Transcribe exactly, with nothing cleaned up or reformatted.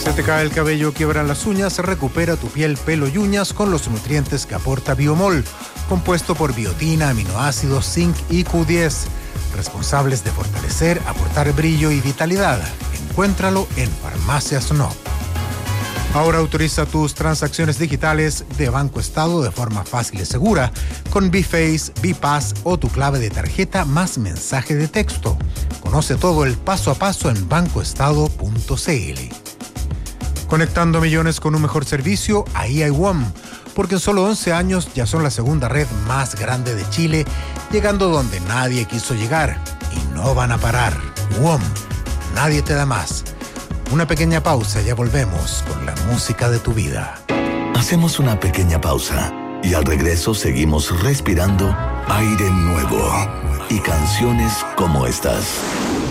Se te cae el cabello, quiebran las uñas, recupera tu piel, pelo y uñas con los nutrientes que aporta Biomol, compuesto por biotina, aminoácidos, zinc y Q diez, responsables de fortalecer, aportar brillo y vitalidad. Encuéntralo en Farmacias No. Ahora autoriza tus transacciones digitales de Banco Estado de forma fácil y segura con B-Face, B-Pass o tu clave de tarjeta más mensaje de texto. Conoce todo el paso a paso en bancoestado punto c l. Conectando millones con un mejor servicio, ahí hay W O M, porque en solo once años ya son la segunda red más grande de Chile, llegando donde nadie quiso llegar y no van a parar. W O M, nadie te da más. Una pequeña pausa, ya volvemos con la música de tu vida. Hacemos una pequeña pausa y al regreso seguimos respirando aire nuevo y canciones como estas.